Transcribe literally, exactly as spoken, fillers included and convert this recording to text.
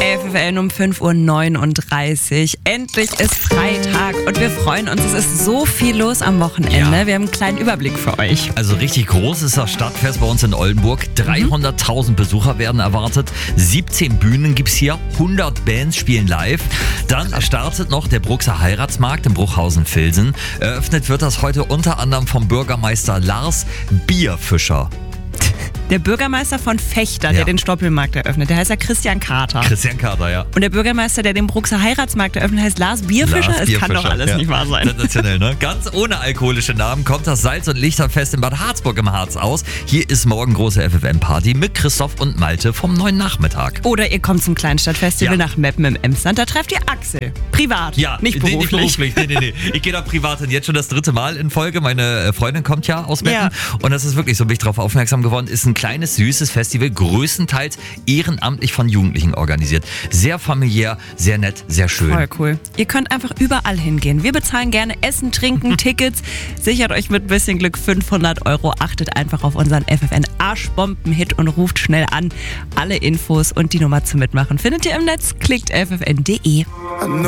F F N um fünf Uhr neununddreißig. Endlich ist Freitag und wir freuen uns. Es ist so viel los am Wochenende. Ja. Wir haben einen kleinen Überblick für euch. Also richtig groß ist das Stadtfest bei uns in Oldenburg. dreihunderttausend Besucher werden erwartet. siebzehn Bühnen gibt's hier. hundert Bands spielen live. Dann startet noch der Bruxer Heiratsmarkt in Bruchhausen-Vilsen. Eröffnet wird das heute unter anderem vom Bürgermeister Lars Bierfischer. Der Bürgermeister von Fechter, Ja. der den Stoppelmarkt eröffnet, der heißt ja Christian Kater. Christian Kater, ja. Und der Bürgermeister, der den Bruxer Heiratsmarkt eröffnet, heißt Lars Bierfischer. Lars Es kann doch Bierfischer, alles ja. nicht wahr sein. Sensationell, ne? Ganz ohne alkoholische Namen kommt das Salz- und Lichterfest in Bad Harzburg im Harz aus. Hier ist morgen große F F N-Party mit Christoph und Malte vom neuen Nachmittag. Oder ihr kommt zum Kleinstadtfestival Ja. nach Meppen im Emsland. Da trefft ihr Axel. Privat, Ja, nicht nee, beruflich. nicht beruflich. Nee, nee, nee. Ich gehe da privat hin. Jetzt schon das dritte Mal in Folge. Meine äh, Freundin kommt ja aus Meppen. Ja. Und das ist wirklich so, bin ich darauf aufmerksam geworden, ist ein kleines, süßes Festival, größtenteils ehrenamtlich von Jugendlichen organisiert. Sehr familiär, sehr nett, sehr schön. Voll cool. Ihr könnt einfach überall hingehen. Wir bezahlen gerne Essen, Trinken, Tickets. Sichert euch mit ein bisschen Glück fünfhundert Euro. Achtet einfach auf unseren F F N Arschbomben-Hit und ruft schnell an. Alle Infos und die Nummer zum Mitmachen findet ihr im Netz. Klickt F F N punkt de.